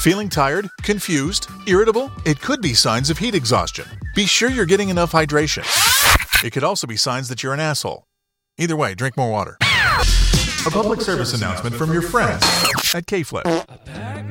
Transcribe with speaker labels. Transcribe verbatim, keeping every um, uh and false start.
Speaker 1: Feeling tired, confused, irritable? It could be signs of heat exhaustion. Be sure you're getting enough hydration. It could also be signs that you're an asshole. Either way, drink more water. A public service announcement from your friends at K-Flip.